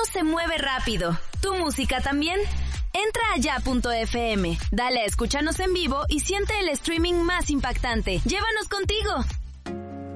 se mueve rápido. ¿Tu música también? Entra a ya.fm, dale a escúchanos en vivo y siente el streaming más impactante. ¡Llévanos contigo!